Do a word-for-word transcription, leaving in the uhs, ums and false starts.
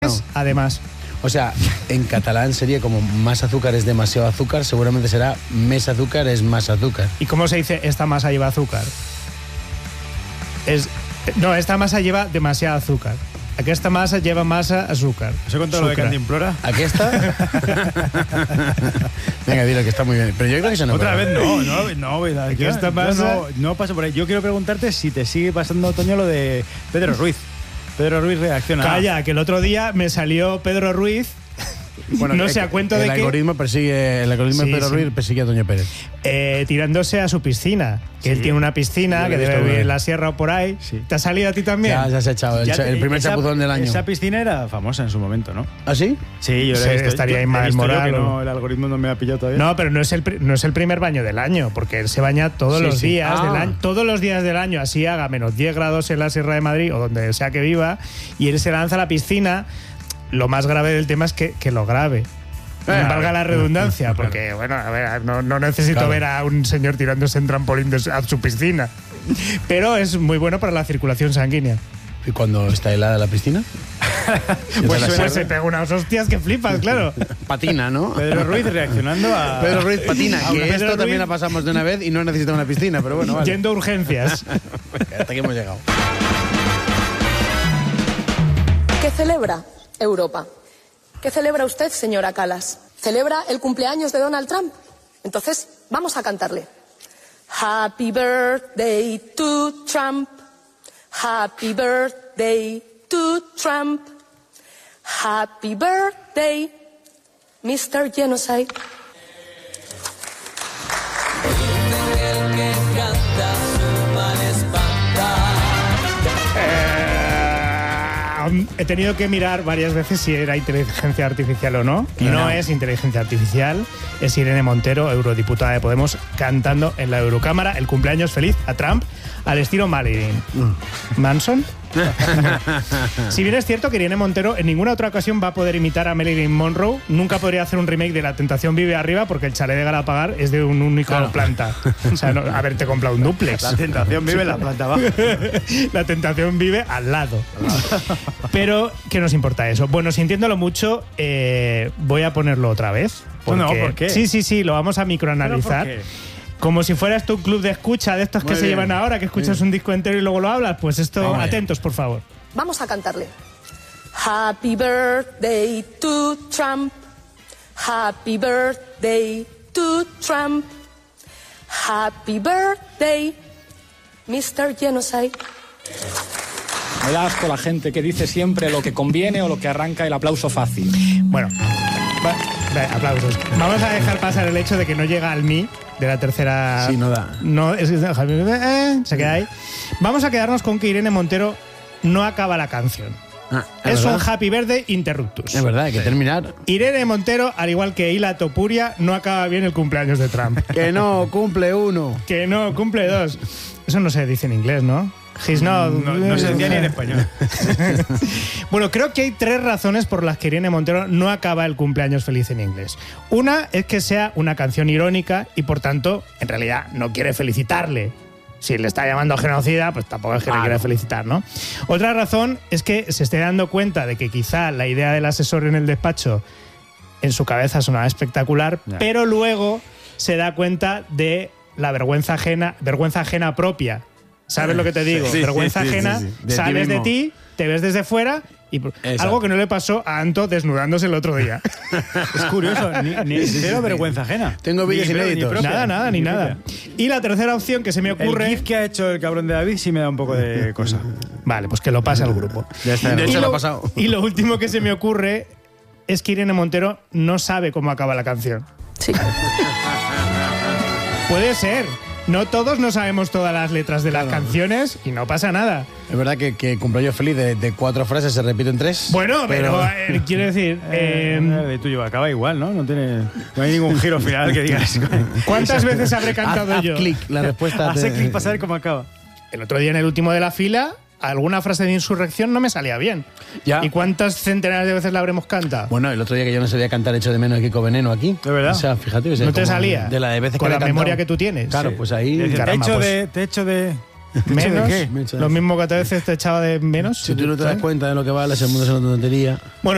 Més, además. O sea, en catalán sería como más azúcar es demasiado azúcar, seguramente será més azúcar es más azúcar. ¿Y cómo se dice esta masa lleva azúcar? Es, no, esta masa lleva demasiado azúcar. Aquesta masa lleva masa azúcar. ¿Eso con todo lo de Cantimplora? ¿Aquesta? Venga, dilo, que está muy bien. Pero yo creo que eso no. Otra vez no, no, no, no. Aquesta masa... no, no pasa por ahí. Yo quiero preguntarte si te sigue pasando, Toño, lo de Pedro Ruiz. Pedro Ruiz reacciona. Calla, que el otro día me salió Pedro Ruiz. Bueno, no sé a cuento el de que... Algoritmo persigue, el algoritmo Sí, de Pedro sí. Ruiz persigue a Toño Pérez. Eh, tirándose a su piscina. Que Sí. él tiene una piscina, Yo que lo he debe visto vivir una en vez. la sierra o por ahí. Sí. ¿Te ha salido a ti también? Ya, ya se ha echado el, Ya cha- te- el primer esa- chapuzón del año. Esa piscina era famosa en su momento, ¿no? ¿Ah, sí? Sí, yo Sí, la he visto. estaría Yo- Ismael he visto yo Moral que o- no, el algoritmo no me ha pillado todavía. No, pero no es el pri- no es el primer baño del año, porque él se baña todos Sí, los sí. días Ah. del año, todos los días del año, así haga menos diez grados en la Sierra de Madrid o donde sea que viva, y él se lanza a la piscina. Lo más grave del tema es que, que lo grabe. Eh, Valga la redundancia, porque bueno, a ver, no, no necesito Claro. ver a un señor tirándose en trampolín de su- a su piscina. Pero es muy bueno para la circulación sanguínea. ¿Y cuando está helada la piscina? Pues, la pues sierra. se pega unas hostias que flipas, claro. Patina, ¿no? Pedro Ruiz reaccionando a... Pedro Ruiz patina, Ah, que Pedro esto Ruiz- también la pasamos de una vez y no necesita una piscina, pero bueno, vale. Yendo a urgencias. Hasta aquí hemos llegado. ¿Qué celebra Europa? ¿Qué celebra usted, señora Calas? ¿Celebra el cumpleaños de Donald Trump? Entonces, vamos a cantarle. Happy birthday to Trump. Happy birthday to Trump. Happy birthday, mister Genocide. Eh, he tenido que mirar varias veces si era inteligencia artificial o no. Claro. No es inteligencia artificial, es Irene Montero, eurodiputada de Podemos, cantando en la Eurocámara el cumpleaños feliz a Trump al estilo Marilyn Manson. Si bien es cierto que Irene Montero en ninguna otra ocasión va a poder imitar a Marilyn Monroe, nunca podría hacer un remake de La Tentación vive arriba porque el chalet de Galapagar es de un único Claro. planta. O sea, no, haberte comprado un duplex. La tentación vive en la planta baja. La tentación vive al lado. Pero, ¿qué nos importa eso? Bueno, sintiéndolo mucho, eh, voy a ponerlo otra vez. No, ¿por qué? Sí, sí, sí, lo vamos a ¿Pero microanalizar. por qué? Como si fuera esto un club de escucha de estos Muy que se bien. llevan ahora, que escuchas un disco entero y luego lo hablas. Pues esto, Vamos allá. atentos, por favor. Vamos a cantarle. Happy birthday to Trump. Happy birthday to Trump. Happy birthday, mister Genocide. Me da asco la gente que dice siempre lo que conviene o lo que arranca el aplauso fácil. Bueno, va- va, aplausos. Vamos a dejar pasar el hecho de que no llega al mi de la tercera. Sí, no da. No, es, eh, se queda ahí. Vamos a quedarnos con que Irene Montero no acaba la canción. Ah, Es un verdad? Happy Birthday Interruptus. Es verdad, hay que terminar. Irene Montero, al igual que Hila Topuria, no acaba bien el cumpleaños de Trump. Que no, cumple uno. Que no, cumple dos. Eso no se dice en inglés, ¿no? He's not- No, no se decía ni en español. Bueno, creo que hay tres razones por las que Irene Montero no acaba el cumpleaños feliz en inglés. Una es que sea una canción irónica y, por tanto, en realidad no quiere felicitarle. Si le está llamando genocida, pues tampoco es que le Claro. quiera felicitar, ¿no? Otra razón es que se esté dando cuenta de que quizá la idea del asesor en el despacho en su cabeza sonaba espectacular, Ya. pero luego se da cuenta de la vergüenza ajena, vergüenza ajena propia. ¿Sabes lo que te digo? Sí, sí, vergüenza sí, sí, ajena, sí, sí. De ti sales de mismo. ti, te ves desde fuera y Exacto. algo que no le pasó a Anto desnudándose el otro día. Es curioso, ni, ni cero vergüenza ajena. Tengo vídeos Ni- inéditos. ni propia, nada, nada, ni nada. propia. Y la tercera opción que se me El ocurre... gif que ha hecho el cabrón de David sí me da un poco de cosa. Vale, pues que lo pase al grupo. Ya está. De Y hecho, lo, lo ha pasado. y lo último que se me ocurre es que Irene Montero no sabe cómo acaba la canción. Sí. Puede ser. No todos no sabemos todas las letras de las canciones y no pasa nada. Es verdad que, que cumpleaños feliz de, de cuatro frases se repite en tres. Bueno, pero, eh, quiero decir... Eh, eh, el tuyo acaba igual, ¿no? No tiene, no hay ningún giro final que digas. ¿Cuántas veces habré haz, cantado haz yo? clic, la respuesta. Hace te- clic para saber cómo acaba. El otro día en el último de la fila, alguna frase de insurrección no me salía bien. Ya. ¿Y cuántas centenares de veces la habremos cantado? Bueno, el otro día que yo no sabía cantar Echo de menos de Kiko Veneno aquí. ¿De verdad? O sea, fíjate. o sea, ¿No te como salía? De la de veces Con que la le he cantado. memoria que tú tienes. Claro, Sí. pues ahí. Te Caramba, echo pues- de... Te echo de... ¿Menos? ¿De qué? Me echo de- Lo mismo que a veces te echaba de menos. Si tú no te das cuenta de lo que vale, ese mundo es una tontería. Bueno,